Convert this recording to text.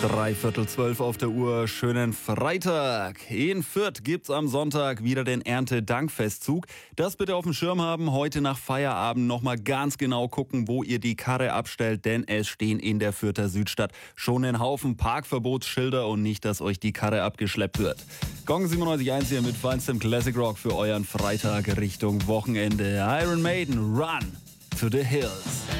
11:45 auf der Uhr. Schönen Freitag. In Fürth gibt's am Sonntag wieder den Erntedankfestzug. Das bitte auf dem Schirm haben. Heute nach Feierabend nochmal ganz genau gucken, wo ihr die Karre abstellt, denn es stehen in der Fürther Südstadt schon ein Haufen Parkverbotsschilder und nicht, dass euch die Karre abgeschleppt wird. Gong 97.1 hier mit feinstem Classic Rock für euren Freitag Richtung Wochenende. Iron Maiden, Run to the Hills.